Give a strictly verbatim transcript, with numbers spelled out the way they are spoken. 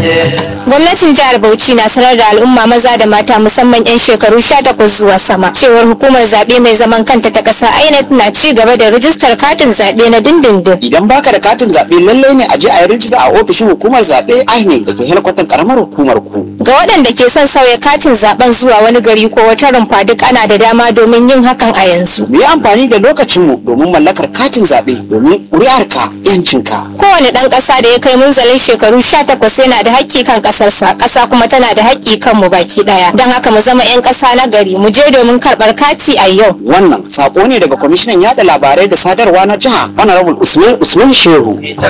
Gwamnatin jihar Bauchi na sanar da al'umma maza da mata musamman 'yan shekaru sha takwas zuwa sama cewar hukumar zaɓe mai zaman kanta ta ƙasa I N E C na ci gaba da rijistar katin zaɓe na dindindin. Idan baka da katin zaɓe lallai ne a je a yi rijista a ofishin hukumar zaɓe I N E C da ke helkwatan karamar hukumar ku. Ga waɗanda ke son sauya katin zaɓen zuwa wani gari ko wata rumfa duk ana da dama domin yin hakan a yanzu. Mu yi amfani da lokacinmu domin mallakar katin zaɓe domin ƙuri'arka 'yancinka. Kowane ɗan ƙasa da ya kai munzalin shekaru sha takwas yana da haƙƙi kan ƙasarsa, ƙasa kuma tana da haƙƙi kan mu baki ɗaya. Don haka mu zama 'yan ƙasa na gari, mu je domin karɓar kati a yau. Wannan saƙo ne daga kwamishinan yaɗa labarai da sadarwa na jiha Honorable Usman Usman Shehu.